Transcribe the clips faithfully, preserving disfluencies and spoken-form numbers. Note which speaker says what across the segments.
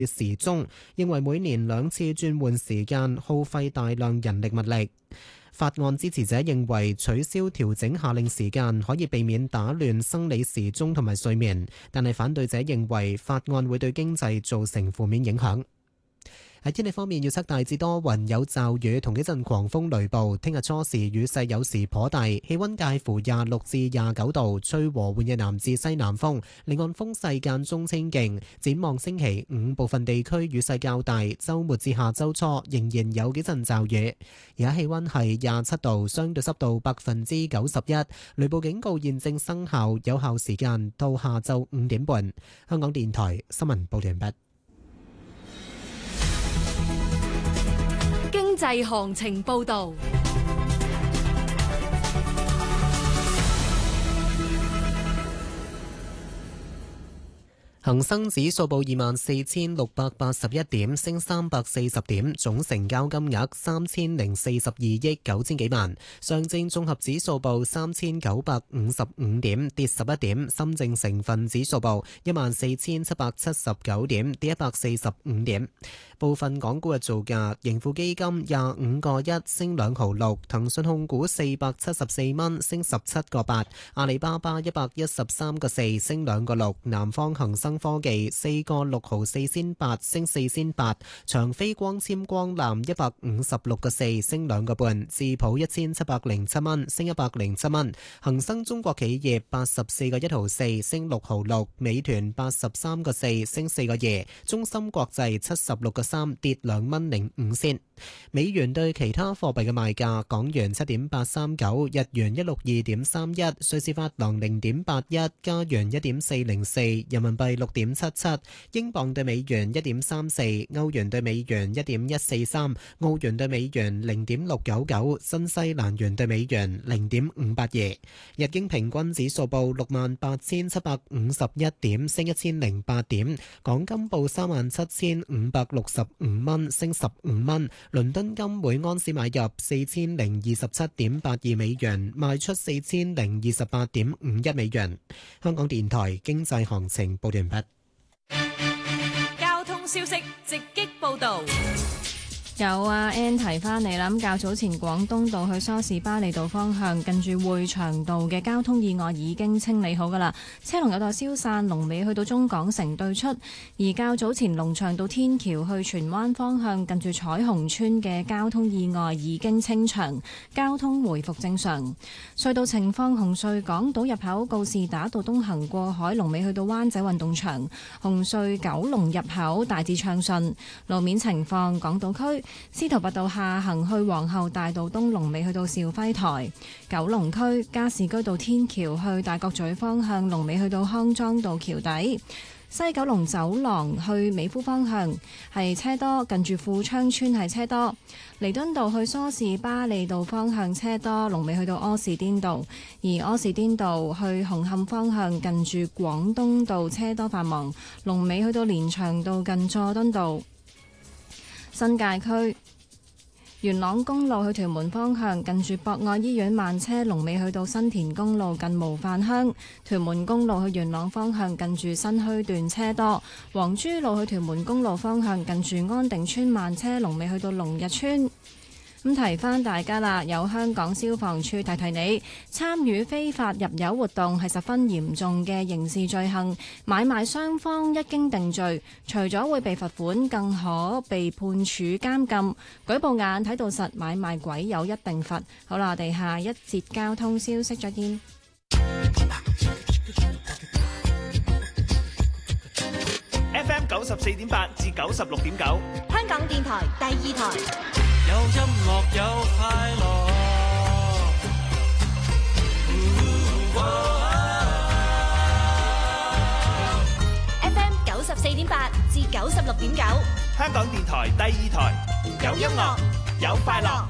Speaker 1: 時鐘，認為每年兩次轉換時間耗費大量人力物力。法案支持者認為取消調整下令時間可以避免打亂生理時鐘同埋睡眠，但係反對者認為法案會對經濟造成負面影響。喺天氣方面，預測大致多雲有驟雨同幾陣狂風雷暴。聽日初時雨勢有時頗大，氣溫介乎廿六至廿九度，吹和緩嘅南至西南風。離岸風勢間中清勁。展望星期五部分地區雨勢較大，週末至下週初仍然有幾陣驟雨。而家氣溫係廿七度，相對濕度百分之九十一。雷暴警告現正生效，有效時間到下晝五點半。香港電台新聞報道完畢。
Speaker 2: 經濟行情報道。
Speaker 1: 恒生指數報二萬四千六百八十一點，升三百四十點，總成交金額三千零四十二億九千幾萬。上證綜合指數報三千九百五十五點，跌十一點。深證成分指數報一萬四千七百七十九點，跌一百四十五點。部分港股嘅造價：盈富基金廿五個一升兩毫六，騰訊控股四百七十四蚊升十七個八，阿里巴巴一百一十三個四升兩個六，南方恒生科技四個六毫四仙八升四仙八，長飛光纖光纜一百五十六個四升兩個半，智普一千七百零七蚊升一百零七蚊，恒生中國企業八十四個一毫四升六毫六，美團八十三個四升四個二，中芯國際七十六個三跌兩蚊零五仙。美元對其他貨幣嘅賣價：港元七點八三九，日元一六二點三一，瑞士法郎零點八一，加元一點四零四，人民幣六點七七，英鎊對美元一點三四，歐元對美元一點一四三，澳元對美元零點六九九，新西蘭元對美元零點五八二。日經平均指數報六萬八千七百五十一點，升一千零八點。港金報三萬七千五百六十五蚊，升十五蚊。倫敦金每安士買入四千零二十七點八二美元，賣出四千零二十八點五一美元。香港電台經濟行情報完畢。
Speaker 2: 交通消息直擊報道。
Speaker 3: 有啊 Ann 提翻嚟啦，咁較早前廣東道去梳士巴利道方向近住匯祥道嘅交通意外已經清理好噶啦，車龍有待消散，龍尾去到中港城對出。而較早前龍翔道天橋去荃灣方向近住彩虹村嘅交通意外已經清場，交通回復正常。隧道情況：紅隧港島入口告士打道東行過海，龍尾去到灣仔運動場；紅隧九龍入口大致暢順。路面情況：港島區司徒拔道下行去皇后大道東，龍尾去到肇輝台；九龍區加士居道天橋去大角咀方向，龍尾去到康莊道橋底；西九龍走廊去美孚方向係車多，近住富昌村係車多；彌敦道去梳士巴利道方向車多，龍尾去到柯士甸道；而柯士甸道去紅磡方向近住廣東道車多繁忙，龍尾去到連翔道近佐敦道。新界區元朗公路去屯門方向近住博愛醫院慢車，龍尾去到新田公路近模範鄉；屯門公路去元朗方向近住新墟段車多；黃珠路去屯門公路方向近住安定村慢車，龍尾去到龍日村。咁提翻大家啦，有香港消防處提提你，參與非法入油活動係十分嚴重嘅刑事罪行，買賣雙方一經定罪，除咗會被罰款，更可被判處監禁。舉報眼睇到實，買賣鬼有一定罰。好啦，我哋下一節交通消息再見。
Speaker 4: F M 九十四點八至九十六點九，
Speaker 2: 香港電台第二台。
Speaker 5: 有音樂有快樂，哦哦、
Speaker 2: F M 九十四點八至九十六點九，
Speaker 4: 香港電台第二台，有音樂有快樂。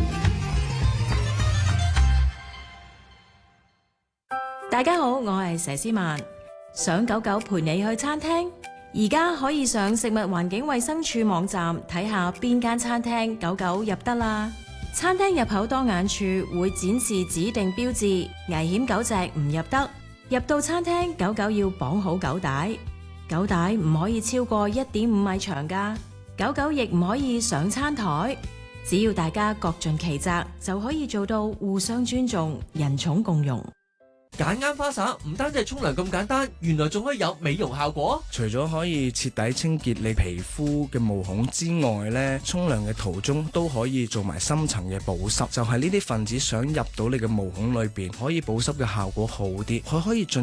Speaker 6: 大家好，我係佘詩曼。想狗狗陪你去餐廳，而家可以上食物環境衛生署網站睇下邊間餐廳狗狗入得啦。餐廳入口當眼處會展示指定標誌，危險狗隻唔入得。入到餐廳，狗狗要綁好狗帶。 狗帶唔可以超過一點五米長㗎，狗狗亦唔可以上餐台。只要大家各盡其責，就可以做到互相尊重、人寵共融。
Speaker 7: 揀啱花灑唔單止係沖涼咁簡單，原來仲可以有美容效果。
Speaker 8: 除咗可以徹底清潔你皮膚嘅毛孔之外呢，沖涼嘅途中都可以做埋深層嘅保濕，就係呢啲分子想入到你嘅毛孔裏邊，可以保濕嘅效果好啲，佢可以進